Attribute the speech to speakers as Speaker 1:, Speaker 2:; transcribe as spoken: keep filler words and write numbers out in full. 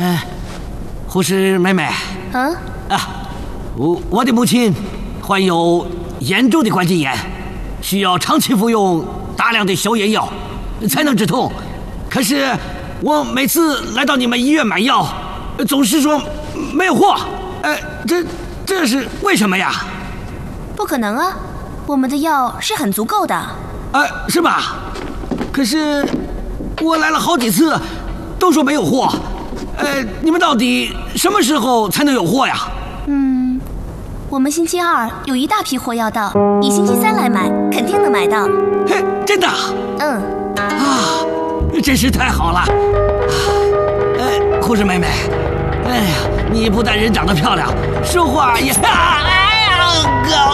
Speaker 1: 哎，护士妹妹。
Speaker 2: 嗯。
Speaker 1: 啊，我我的母亲患有严重的关节炎，需要长期服用大量的消炎药才能止痛。可是我每次来到你们医院买药，总是说没有货。呃，这这是为什么呀？
Speaker 2: 不可能啊，我们的药是很足够的。
Speaker 1: 呃，是吧？可是我来了好几次，都说没有货。呃，你们到底什么时候才能有货呀？
Speaker 2: 嗯，我们星期二有一大批货要到，你星期三来买，肯定能买到。
Speaker 1: 嘿，真的？
Speaker 2: 嗯。
Speaker 1: 啊，真是太好了。呃，护士妹妹，哎呀，你不但人长得漂亮，说话也……哎呀，